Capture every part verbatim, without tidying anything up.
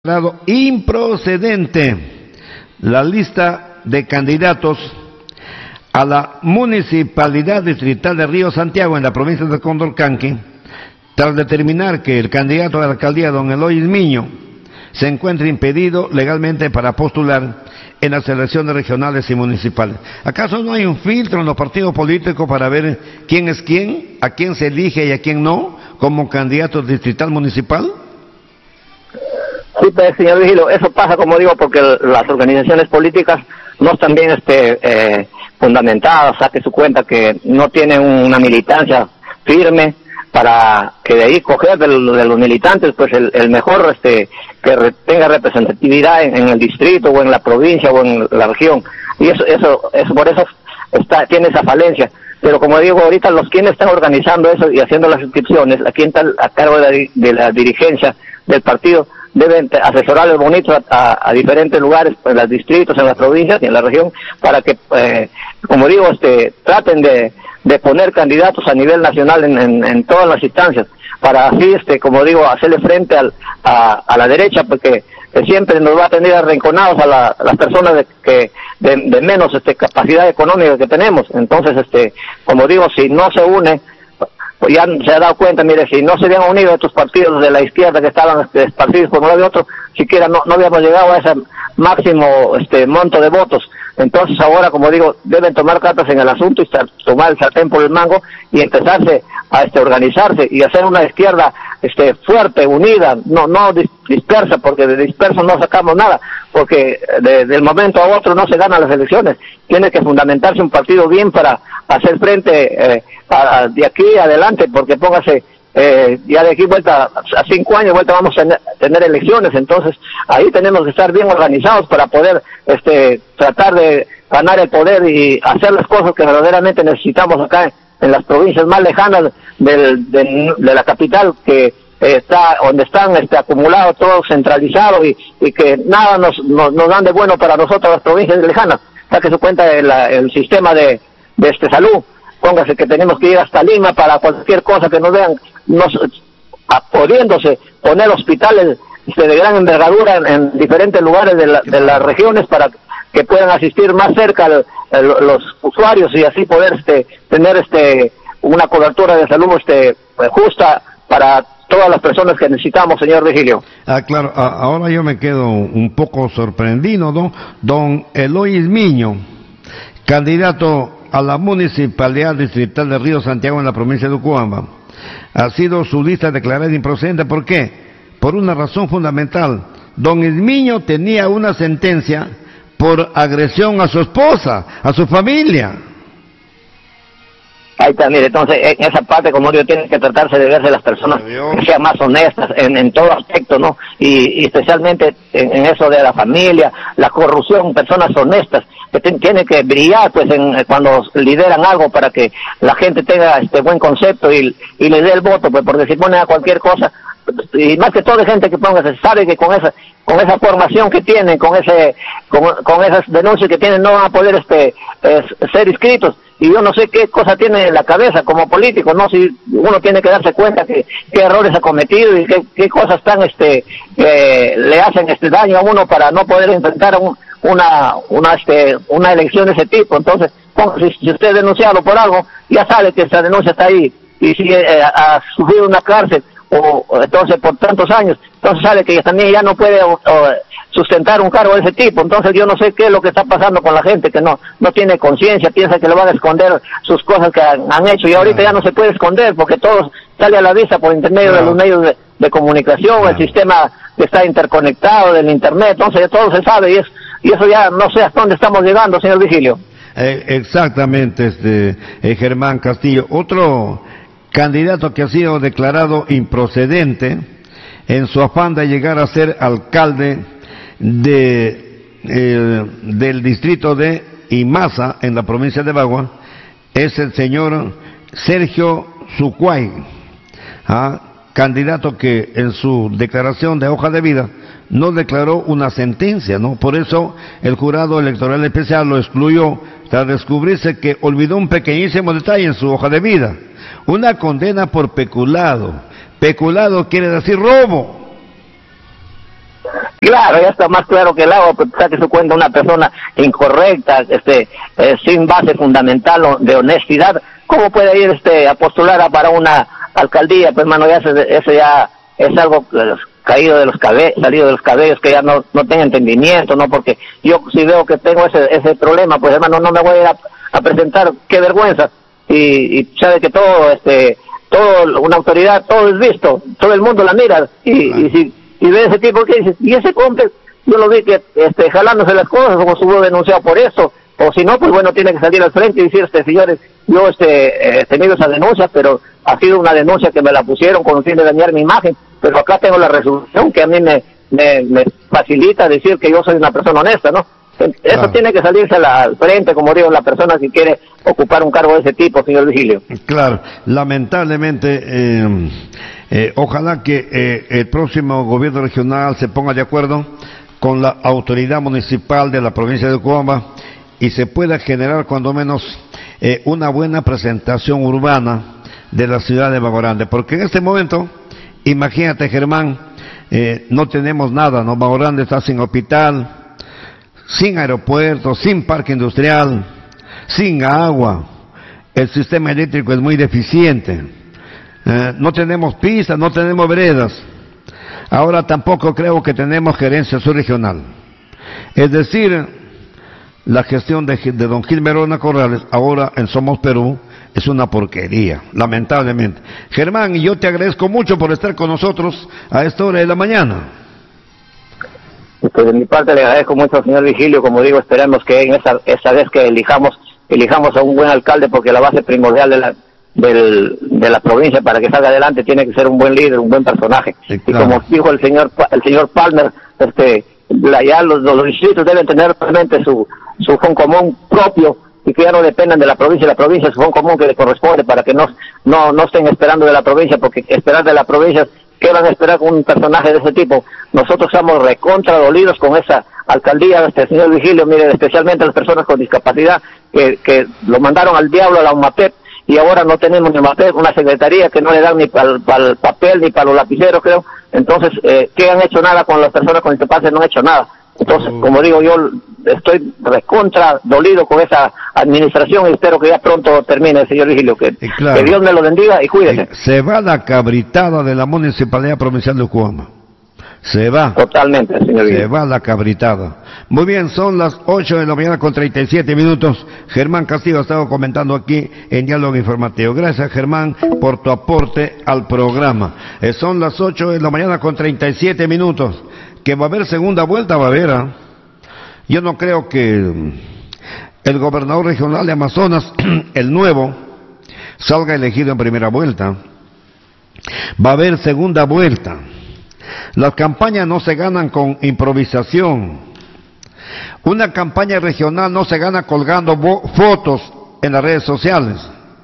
declarado improcedente la lista de candidatos a la Municipalidad Distrital de Río Santiago en la provincia de Condorcanqui, tras determinar que el candidato a la alcaldía, don Eloy Miño, se encuentra impedido legalmente para postular en las elecciones regionales y municipales. ¿Acaso no hay un filtro en los partidos políticos para ver quién es quién, a quién se elige y a quién no, como candidato distrital municipal? Sí, pues, señor Vigilo, eso pasa, como digo, porque las organizaciones políticas no están bien este, eh, fundamentadas, saque su cuenta que no tienen una militancia firme para que de ahí coger de los, de los militantes pues el, el mejor este que re, tenga representatividad en, en el distrito o en la provincia o en la región, y eso eso eso por eso está tiene esa falencia. Pero como digo, ahorita los quienes están organizando eso y haciendo las inscripciones, a quien está a cargo de la, de la dirigencia del partido, deben asesorarles bonito a, a, a diferentes lugares, en los distritos, en las provincias y en la región, para que, eh, como digo, este, traten de, de poner candidatos a nivel nacional en, en, en todas las instancias, para así, este, como digo, hacerle frente al, a, a la derecha, porque eh, siempre nos va a tener arrinconados a, la, a las personas de, que, de, de menos este, capacidad económica que tenemos. Entonces, este, como digo, si no se une, pues ya se ha dado cuenta, mire, si no se habían unido estos partidos de la izquierda que estaban esparcidos por un lado y otro, siquiera no, no habíamos llegado a ese máximo este monto de votos. Entonces ahora, como digo, deben tomar cartas en el asunto y tomar el sartén por el mango y empezarse a este organizarse y hacer una izquierda este fuerte, unida, no no dispersa, porque de disperso no sacamos nada, porque de, del momento a otro no se ganan las elecciones. Tiene que fundamentarse un partido bien para hacer frente eh, para de aquí adelante, porque póngase eh, ya de aquí vuelta a cinco años vuelta vamos a tener, tener elecciones. Entonces ahí tenemos que estar bien organizados para poder este tratar de ganar el poder y hacer las cosas que verdaderamente necesitamos acá en, en las provincias más lejanas del, de, de la capital, que eh, está donde están este acumulados todo centralizado y, y que nada nos, nos nos dan de bueno para nosotros las provincias lejanas. Saque su cuenta el, el sistema de de este salud, póngase que tenemos que ir hasta Lima para cualquier cosa que nos vean, nos, a, pudiéndose poner hospitales este, de gran envergadura en, en diferentes lugares de, la, de las regiones para que puedan asistir más cerca el, el, los usuarios y así poder este, tener este una cobertura de salud este justa para todas las personas que necesitamos, señor Vigilio. Ah, claro, ah, ahora yo me quedo un poco sorprendido, ¿no? Don Eloy Miño, candidato a la Municipalidad Distrital de Río Santiago en la provincia de Ucuamba, ha sido su lista declarada improcedente. ¿Por qué? Por una razón fundamental. Don Ismiño tenía una sentencia por agresión a su esposa, a su familia. Ahí está, mire, entonces en esa parte, como digo, tiene que tratarse de verse las personas que sean más honestas en, en todo aspecto, ¿no? Y, y especialmente en, en eso de la familia, la corrupción, personas honestas que tienen que brillar pues en cuando lideran algo para que la gente tenga este buen concepto y, y le dé el voto, pues porque si pone a cualquier cosa, y más que todo de gente que ponga, se sabe que con esa con esa formación que tienen, con ese con, con esas denuncias que tienen, no van a poder este eh, ser inscritos. Y yo no sé qué cosa tiene en la cabeza como político, no, si uno tiene que darse cuenta que qué errores ha cometido y qué, qué cosas están este eh, le hacen este daño a uno para no poder enfrentar un, una una este una elección de ese tipo. Entonces, si, si usted es denunciado por algo, ya sabe que esa denuncia está ahí, y si eh, ha sufrido una cárcel o, o entonces por tantos años, entonces sabe que también ya no puede o, o, sustentar un cargo de ese tipo. Entonces yo no sé qué es lo que está pasando con la gente que no no tiene conciencia, piensa que le van a esconder sus cosas que han, han hecho, y ahorita ya no se puede esconder porque todo sale a la vista por intermedio de los medios de, de comunicación, el sistema que está interconectado del internet, entonces todo se sabe, y, es, y eso ya no sé hasta dónde estamos llegando, señor Vigilio. Eh, exactamente, este eh, Germán Castillo. Otro candidato que ha sido declarado improcedente en su afán de llegar a ser alcalde de eh, del distrito de Imasa en la provincia de Bagua es el señor Sergio Sucuay, ¿ah? Candidato que en su declaración de hoja de vida no declaró una sentencia, ¿no? Por eso el jurado electoral especial lo excluyó tras descubrirse que olvidó un pequeñísimo detalle en su hoja de vida: una condena por peculado. Peculado quiere decir robo. Claro, ya está más claro que el agua, pues saque su cuenta una persona incorrecta, este, eh, sin base fundamental o de honestidad. ¿Cómo puede ir este a postular a para una alcaldía? Pues mano, ya ese, eso ya es algo eh, caído de los cabellos, salido de los cabellos, que ya no no tenga entendimiento, no, porque yo si veo que tengo ese ese problema, pues hermano, no me voy a ir a, a presentar, qué vergüenza. Y, y sabe que todo, este, todo, una autoridad, todo es visto, todo el mundo la mira, y, claro. y si y ve ese tipo que dice, y ese hombre, yo lo vi que este jalándose las cosas, como estuvo denunciado por eso, o si no, pues bueno, tiene que salir al frente y decir, este señores, yo este he tenido esa denuncia, pero ha sido una denuncia que me la pusieron con el fin de dañar mi imagen, pero acá tengo la resolución que a mí me, me, me facilita decir que yo soy una persona honesta, ¿no? Eso claro. Tiene que salirse al frente, como digo, la persona que quiere ocupar un cargo de ese tipo, señor Vigilio. Claro, lamentablemente, eh, eh, ojalá que eh, el próximo gobierno regional se ponga de acuerdo con la autoridad municipal de la provincia de Cobamba y se pueda generar cuando menos eh, una buena presentación urbana de la ciudad de Bago Grande, porque en este momento, imagínate Germán, eh, no tenemos nada, ¿no? Bago Grande está sin hospital, sin aeropuerto, sin parque industrial, sin agua, el sistema eléctrico es muy deficiente, eh, no tenemos pistas, no tenemos veredas, ahora tampoco creo que tenemos gerencia subregional, es decir, la gestión de, de don Gil Merona Corrales, ahora en Somos Perú, es una porquería, lamentablemente. Germán, y yo te agradezco mucho por estar con nosotros a esta hora de la mañana. Pues de mi parte le agradezco mucho al señor Vigilio, como digo, esperamos que en esa, esa vez que elijamos, elijamos a un buen alcalde, porque la base primordial de la, del, de la provincia para que salga adelante tiene que ser un buen líder, un buen personaje. Sí, claro. Y como dijo el señor, el señor Palmer, este, la, ya los, los distritos deben tener realmente su, su fondo común propio, y que ya no dependan de la provincia, la provincia es su fondo común que le corresponde para que no, no, no estén esperando de la provincia, porque esperar de la provincia, ¿qué van a esperar con un personaje de ese tipo? Nosotros estamos recontra dolidos con esa alcaldía, este señor Vigilio, mire, especialmente las personas con discapacidad, que, que lo mandaron al diablo a la UMAPEP, y ahora no tenemos ni UMAPEP, una secretaría que no le dan ni para el papel, ni para los lapiceros, creo. Entonces, eh, ¿qué han hecho? Nada con las personas con discapacidad, no han hecho nada. Entonces, como digo, yo estoy recontra dolido con esa administración y espero que ya pronto termine, señor Vigilio, que, claro. que Dios me lo bendiga y cuídese. Se va la cabritada de la Municipalidad Provincial de Cobamba. Se va. Totalmente, señor Vigilio. Se va la cabritada. Muy bien, son las ocho de la mañana con treinta y siete minutos. Germán Castillo ha estado comentando aquí en Diálogo Informativo. Gracias, Germán, por tu aporte al programa. Eh, son las ocho de la mañana con treinta y siete minutos. Que va a haber segunda vuelta, va a haber. ¿eh? Yo no creo que el gobernador regional de Amazonas, el nuevo, salga elegido en primera vuelta. Va a haber segunda vuelta. Las campañas no se ganan con improvisación. Una campaña regional no se gana colgando fotos en las redes sociales.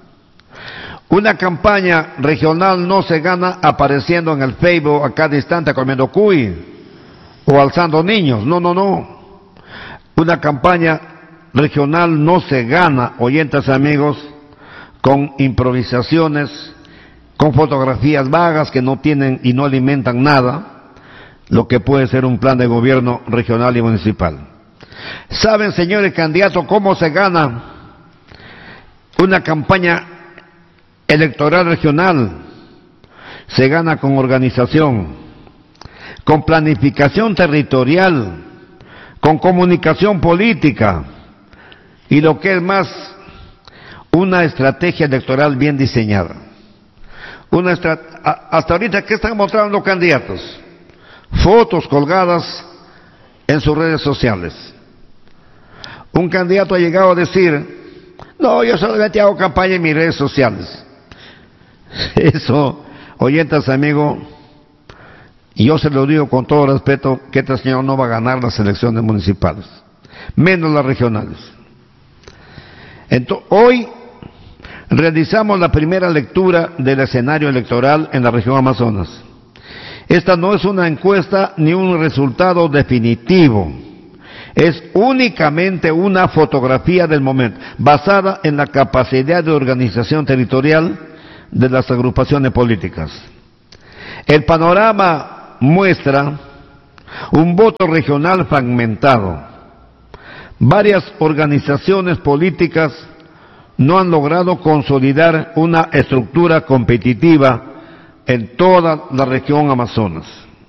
Una campaña regional no se gana apareciendo en el Facebook a cada instante comiendo cuy o alzando niños. No, no, no. Una campaña regional no se gana, oyentes amigos, con improvisaciones, con fotografías vagas que no tienen y no alimentan nada, lo que puede ser un plan de gobierno regional y municipal. ¿Saben, señores candidatos, cómo se gana una campaña electoral regional? Se gana con organización, con planificación territorial, con comunicación política y lo que es más, una estrategia electoral bien diseñada. Una estra... Hasta ahorita, ¿qué están mostrando los candidatos? Fotos colgadas en sus redes sociales. Un candidato ha llegado a decir, no, yo solamente hago campaña en mis redes sociales. Eso, oyentes amigos, y yo se lo digo con todo respeto, que este señor no va a ganar las elecciones municipales, menos las regionales. Entonces, hoy realizamos la primera lectura del escenario electoral en la región Amazonas. Esta no es una encuesta ni un resultado definitivo, es únicamente una fotografía del momento, basada en la capacidad de organización territorial de las agrupaciones políticas. El panorama muestra un voto regional fragmentado. Varias organizaciones políticas no han logrado consolidar una estructura competitiva en toda la región Amazonas.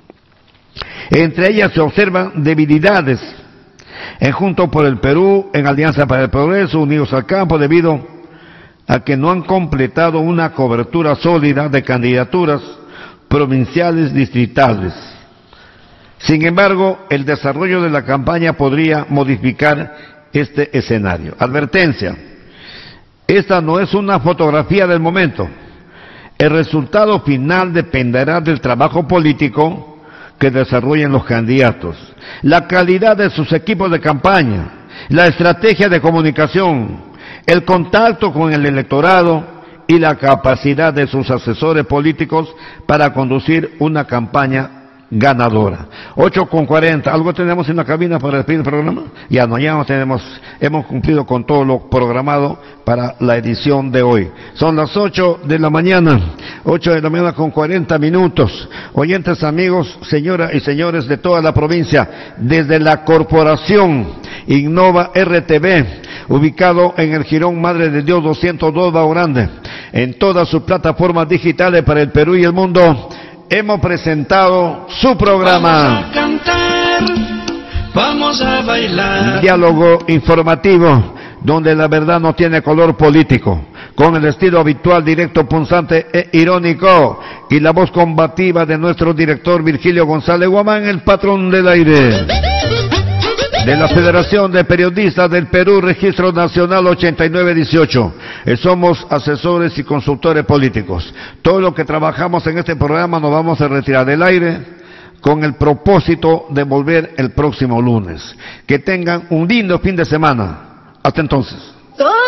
Entre ellas se observan debilidades en Juntos por el Perú, en Alianza para el Progreso, Unidos al Campo, debido a que no han completado una cobertura sólida de candidaturas provinciales distritales. Sin embargo, el desarrollo de la campaña podría modificar este escenario. Advertencia: esta no es una fotografía del momento. El resultado final dependerá del trabajo político que desarrollen los candidatos, la calidad de sus equipos de campaña, la estrategia de comunicación, el contacto con el electorado y la capacidad de sus asesores políticos para conducir una campaña ganadora. ocho con cuarenta, ¿algo tenemos en la cabina para despedir el programa? Ya no, ya no tenemos, hemos cumplido con todo lo programado para la edición de hoy. Son las ocho de la mañana, ocho de la mañana con cuarenta minutos. Oyentes, amigos, señoras y señores de toda la provincia, desde la corporación Innova R T V, ubicado en el Jirón Madre de Dios doscientos dos Bao Grande, en todas sus plataformas digitales para el Perú y el mundo, hemos presentado su programa. Vamos a cantar, vamos a bailar. Diálogo informativo, donde la verdad no tiene color político, con el estilo habitual, directo, punzante e irónico, y la voz combativa de nuestro director Virgilio González Guamán, el patrón del aire. De la Federación de Periodistas del Perú, Registro Nacional ochenta y nueve dieciocho. Somos asesores y consultores políticos. Todo lo que trabajamos en este programa nos vamos a retirar del aire con el propósito de volver el próximo lunes. Que tengan un lindo fin de semana. Hasta entonces.